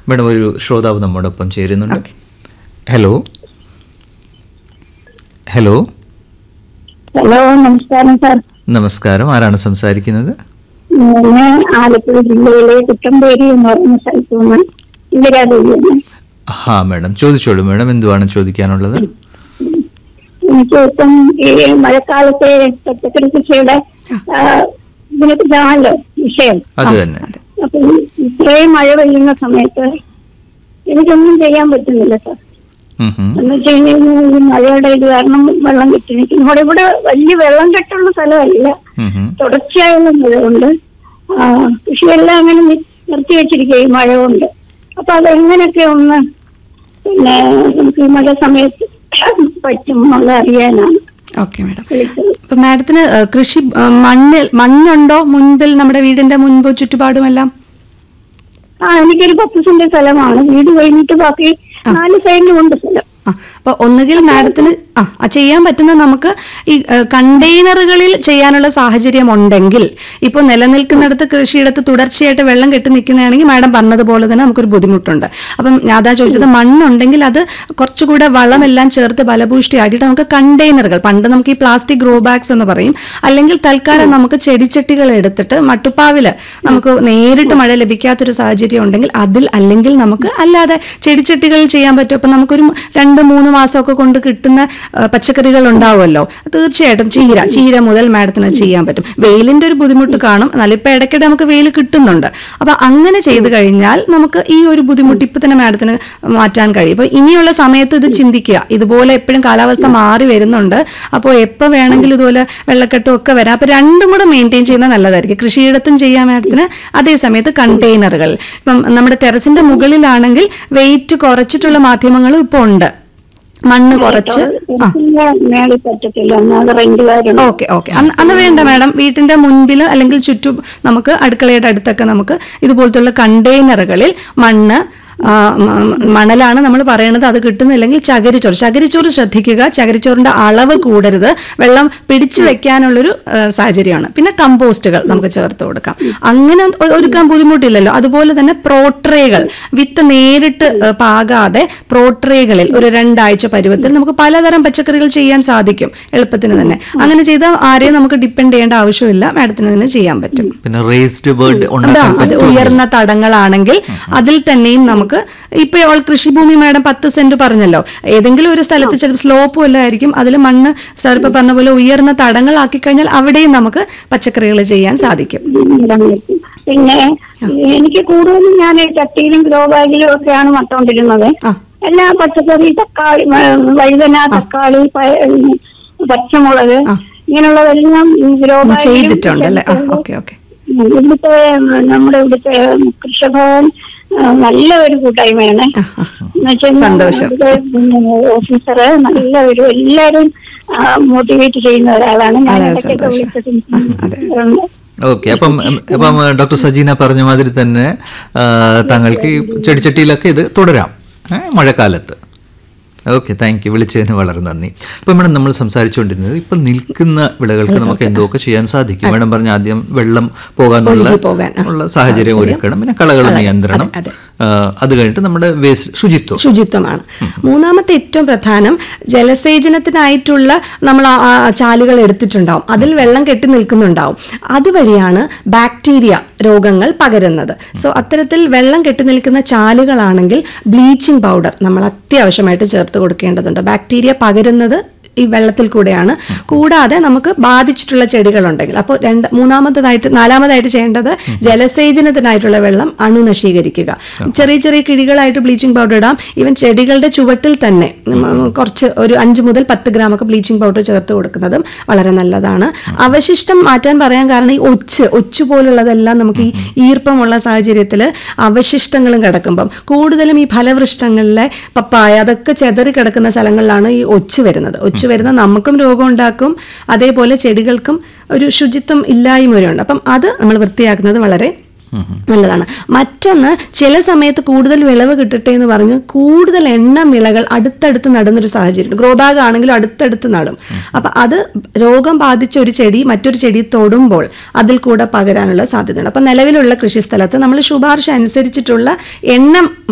Madam, ഒരു ശ്രോതാവ് നമ്മോടൊപ്പം ചേരുന്നുണ്ട്. ഹലോ ഹലോ ഹലോ, നമസ്കാരം സാർ. നമസ്കാരം, ആരാണ് സംസാരിക്കുന്നത്? ഞാൻ ആലപ്പുഴ ജില്ലയിലെ കുട്ടമ്പേരി എന്ന് പറയുന്ന സ്ഥലത്ത് നിന്ന് ഇന്ദിരാദേവിയാണ്. ഹാ മേഡം, ചോദിച്ചോളൂ മേഡം, എന്തുവാണ് ചോദിക്കാനുള്ളത്? എനിക്ക് ഇപ്പം ഈ മഴക്കാലത്തെ പച്ചക്കറി കൃഷിയുടെ ഇതിനെക്കുറിച്ചാണല്ലോ വിഷയം. അത് തന്നെ. അപ്പൊ ഇത്രയും മഴ പെയ്യുന്ന സമയത്ത് എനിക്കൊന്നും ചെയ്യാൻ പറ്റുന്നില്ല സാർ. എന്ന് വെച്ച് കഴിഞ്ഞാൽ ഈ മഴയുടെ ഇത് കാരണം വെള്ളം കെട്ടി നിൽക്കുന്നു. ഇവിടെ വലിയ വെള്ളം കെട്ടുള്ള സ്ഥലമല്ല, തുടർച്ചയായുള്ള മഴ കൊണ്ട് കൃഷിയെല്ലാം അങ്ങനെ നിർത്തി വെച്ചിരിക്കുക ഈ മഴ കൊണ്ട്. അപ്പൊ അതെങ്ങനെയൊക്കെ ഒന്ന് പിന്നെ നമുക്ക് ഈ മഴ സമയത്ത് പറ്റും എന്നുള്ള അറിയാനാണ്. Okay madam. അപ്പൊ മാഡത്തിന് കൃഷി മണ്ണുണ്ടോ മുൻപിൽ, നമ്മുടെ വീടിന്റെ മുൻപ് ചുറ്റുപാടുമെല്ലാം? എനിക്കൊരു 10 സെന്റ് സ്ഥലമാണ്. വീട് കഴിഞ്ഞിട്ട് ബാക്കി 4 സൈഡിലും ഉണ്ട് സ്ഥലം. അപ്പൊ ഒന്നുകിൽ മാഡത്തിന് ചെയ്യാൻ പറ്റുന്ന, നമുക്ക് ഈ കണ്ടെയ്നറുകളിൽ ചെയ്യാനുള്ള സാഹചര്യം ഉണ്ടെങ്കിൽ, ഇപ്പോൾ നിലനിൽക്കുന്നിടത്ത് കൃഷിയിടത്ത് തുടർച്ചയായിട്ട് വെള്ളം കെട്ടി നിൽക്കുന്നതാണെങ്കിൽ മാഡം പറഞ്ഞതുപോലെ തന്നെ നമുക്കൊരു ബുദ്ധിമുട്ടുണ്ട്. അപ്പം ഞാൻ അതാ ചോദിച്ചത്, മണ്ണുണ്ടെങ്കിൽ അത് കുറച്ചുകൂടെ വളമെല്ലാം ചേർത്ത് ബലഭൂഷ്ടിയാക്കിയിട്ട് നമുക്ക് കണ്ടെയ്നറുകൾ, പണ്ട് നമുക്ക് ഈ പ്ലാസ്റ്റിക് ഗ്രോ ബാഗ്സ് എന്ന് പറയും, അല്ലെങ്കിൽ തൽക്കാലം നമുക്ക് ചെടിച്ചട്ടികൾ എടുത്തിട്ട് മട്ടുപ്പാവില് നമുക്ക് നേരിട്ട് മഴ ലഭിക്കാത്തൊരു സാഹചര്യം ഉണ്ടെങ്കിൽ അതിൽ, അല്ലെങ്കിൽ നമുക്ക് അല്ലാതെ ചെടിച്ചട്ടികൾ ചെയ്യാൻ പറ്റും. അപ്പം നമുക്കൊരു 2-3 മാസമൊക്കെ കൊണ്ട് കിട്ടുന്ന പച്ചക്കറികൾ ഉണ്ടാവുമല്ലോ, തീർച്ചയായിട്ടും ചീര മുതൽ മാഡത്തിന് ചെയ്യാൻ പറ്റും. വെയിലിന്റെ ഒരു ബുദ്ധിമുട്ട് കാണും, എന്നാലും ഇപ്പൊ ഇടയ്ക്കിടെ നമുക്ക് വെയിൽ കിട്ടുന്നുണ്ട്. അപ്പൊ അങ്ങനെ ചെയ്തു കഴിഞ്ഞാൽ നമുക്ക് ഈ ഒരു ബുദ്ധിമുട്ട് ഇപ്പൊ തന്നെ മാഡത്തിന് മാറ്റാൻ കഴിയും. അപ്പൊ ഇനിയുള്ള സമയത്ത് ഇത് ചിന്തിക്കുക. ഇതുപോലെ എപ്പോഴും കാലാവസ്ഥ മാറി വരുന്നുണ്ട്, അപ്പോൾ എപ്പോൾ വേണമെങ്കിലും ഇതുപോലെ വെള്ളക്കെട്ടും ഒക്കെ വരാം. അപ്പൊ രണ്ടും കൂടെ മെയിൻറ്റെയിൻ ചെയ്യുന്നത് നല്ലതായിരിക്കും. കൃഷിയിടത്തും ചെയ്യാൻ മാഡത്തിന്, അതേ സമയത്ത് കണ്ടെയ്നറുകൾ, ഇപ്പം നമ്മുടെ ടെറസിന്റെ മുകളിലാണെങ്കിൽ വെയിറ്റ് കുറച്ചിട്ടുള്ള മാധ്യമങ്ങളും ഇപ്പൊ ഉണ്ട്. മണ്ണ് കുറച്ച് ഓക്കെ അന്ന് വേണ്ട മാഡം. വീട്ടിന്റെ മുൻപിൽ അല്ലെങ്കിൽ ചുറ്റും നമുക്ക് അടുക്കളയുടെ അടുത്തൊക്കെ നമുക്ക് ഇതുപോലത്തുള്ള കണ്ടെയ്നറുകളിൽ മണലാണ് നമ്മൾ പറയണത്, അത് കിട്ടുന്നില്ലെങ്കിൽ ചകിരിച്ചോറ് ശ്രദ്ധിക്കുക. ചകിരിച്ചോറിന്റെ അളവ് കൂടരുത്, വെള്ളം പിടിച്ചു വെക്കാനുള്ളൊരു സാഹചര്യമാണ്. പിന്നെ കമ്പോസ്റ്റുകൾ നമുക്ക് ചേർത്ത് കൊടുക്കാം. അങ്ങനെ ഒരുക്കാൻ ബുദ്ധിമുട്ടില്ലല്ലോ. അതുപോലെ തന്നെ പ്രോട്രേകൾ, വിത്ത് നേരിട്ട് പാകാതെ പ്രോട്രേകളിൽ ഒരു 2 ആഴ്ച പരുവത്തിൽ നമുക്ക് പലതരം പച്ചക്കറികൾ ചെയ്യാൻ സാധിക്കും എളുപ്പത്തിന് തന്നെ. അങ്ങനെ ചെയ്താൽ ആരെയും നമുക്ക് ഡിപ്പെൻഡ് ചെയ്യേണ്ട ആവശ്യമില്ല, മാഡത്തിന് തന്നെ ചെയ്യാൻ പറ്റും. പിന്നെ റേസ്ഡ് ബെഡ്, അത് ഉയർന്ന തടങ്ങളാണെങ്കിൽ അതിൽ തന്നെയും നമുക്ക് ഇപ്പൊ കൃഷിഭൂമി മാഡം 10 സെന്റ് പറഞ്ഞല്ലോ, ഏതെങ്കിലും ഒരു സ്ഥലത്ത് ചിലപ്പോൾ സ്ലോപ്പ് വല്ല ആയിരിക്കും, അതിൽ മണ്ണ് സാർ ഇപ്പൊ പറഞ്ഞ പോലെ ഉയർന്ന തടങ്ങളാക്കി കഴിഞ്ഞാൽ അവിടെയും നമുക്ക് പച്ചക്കറികൾ ചെയ്യാൻ സാധിക്കും. പിന്നെ എനിക്ക് കൂടുതലും ഞാൻ ചട്ടിയിലും ഗ്രോ ബാഗിലും ഒക്കെയാണ് നട്ടുകൊണ്ടിരുന്നത്. എല്ലാ പച്ചക്കറി, തക്കാളി, വഴുതന, തക്കാളി, പച്ചമുളക്, ഇങ്ങനെയുള്ളതെല്ലാം ഗ്രോ ബാഗ് ചെയ്തിട്ടുണ്ടല്ലേ. ഇവിടുത്തെ നമ്മുടെ ഇവിടുത്തെ കൃഷിഭവൻ നല്ല ഒരു കൂട്ടായ്മയാണ്. ഓഫീസറ് നല്ല ഒരു, എല്ലാരും മോട്ടിവേറ്റ് ചെയ്യുന്ന ഒരാളാണ്. ഓക്കെ. അപ്പം ഡോക്ടർ സജീന പറഞ്ഞ മാതിരി തന്നെ താങ്കൾക്ക് ഈ ചെടിച്ചട്ടിയിലൊക്കെ ഇത് തുടരാം മഴക്കാലത്ത്. Okay, thank you. വിളിച്ചതിന് വളരെ നന്ദി. അപ്പം മേഡം, നമ്മൾ സംസാരിച്ചുകൊണ്ടിരുന്നത് ഇപ്പം നിൽക്കുന്ന വിളകൾക്ക് നമുക്ക് എന്തൊക്കെ ചെയ്യാൻ സാധിക്കും. മേഡം പറഞ്ഞ ആദ്യം വെള്ളം പോകാനുള്ള സാഹചര്യം ഒരുക്കണം, പിന്നെ കളകൾ നിയന്ത്രണം, അത് കഴിഞ്ഞിട്ട് നമ്മുടെ ശുചിത്വമാണ്. മൂന്നാമത്തെ ഏറ്റവും പ്രധാനം, ജലസേചനത്തിനായിട്ടുള്ള നമ്മൾ ചാലുകൾ എടുത്തിട്ടുണ്ടാവും, അതിൽ വെള്ളം കെട്ടി നിൽക്കുന്നുണ്ടാവും, അതുവഴിയാണ് ബാക്ടീരിയ രോഗങ്ങൾ പകരുന്നത്. സോ അത്തരത്തിൽ വെള്ളം കെട്ടി നിൽക്കുന്ന ചാലുകളാണെങ്കിൽ ബ്ലീച്ചിങ് പൗഡർ നമ്മൾ അത്യാവശ്യമായിട്ട് ചേർത്ത് കൊടുക്കേണ്ടതുണ്ട്. ബാക്ടീരിയ പകരുന്നത് ഈ വെള്ളത്തിൽ കൂടെയാണ്. കൂടാതെ നമുക്ക് ബാധിച്ചിട്ടുള്ള ചെടികളുണ്ടെങ്കിൽ, അപ്പോൾ നാലാമതായിട്ട് ചെയ്യേണ്ടത് ജലസേചനത്തിനായിട്ടുള്ള വെള്ളം അണുനശീകരിക്കുക. ചെറിയ ചെറിയ കിഴികളായിട്ട് ബ്ലീച്ചിങ് പൗഡർ ഇടാം. ഈവൻ ചെടികളുടെ ചുവട്ടിൽ തന്നെ കുറച്ച് ഒരു 5 മുതൽ 10 ഗ്രാമൊക്കെ ബ്ലീച്ചിങ് പൗഡർ ചേർത്ത് കൊടുക്കുന്നതും വളരെ നല്ലതാണ്. അവശിഷ്ടം മാറ്റാൻ പറയാൻ കാരണം, ഈ ഒച്ച് പോലുള്ളതെല്ലാം നമുക്ക് ഈ ഈർപ്പമുള്ള സാഹചര്യത്തിൽ അവശിഷ്ടങ്ങളും കിടക്കുമ്പം, കൂടുതലും ഈ ഫലവൃഷ്ടങ്ങളിലെ പപ്പായ അതൊക്കെ ചെതറി കിടക്കുന്ന സ്ഥലങ്ങളിലാണ് ഈ ഒച്ച് വരുന്നത്. വരുന്ന നമുക്കും രോഗം ഉണ്ടാക്കും, അതേപോലെ ചെടികൾക്കും ഒരു ശുചിത്വം ഇല്ലായ്മയുണ്ട്. അപ്പം അത് നമ്മൾ വൃത്തിയാക്കുന്നത് വളരെ നല്ലതാണ്. മറ്റൊന്ന്, ചില സമയത്ത് കൂടുതൽ വിളവ് കിട്ടട്ടെ എന്ന് പറഞ്ഞ് കൂടുതൽ എണ്ണം വിളകൾ അടുത്തടുത്ത് നടുന്നൊരു സാഹചര്യം, ഗ്രോ ബാഗ് ആണെങ്കിലും അടുത്തടുത്ത് നടും. അപ്പൊ അത് രോഗം ബാധിച്ച ഒരു ചെടി മറ്റൊരു ചെടി തൊടുമ്പോൾ അതിൽ കൂടെ പകരാനുള്ള സാധ്യതയുണ്ട്. അപ്പൊ നിലവിലുള്ള കൃഷിസ്ഥലത്ത് നമ്മൾ ശുപാർശ അനുസരിച്ചിട്ടുള്ള എണ്ണം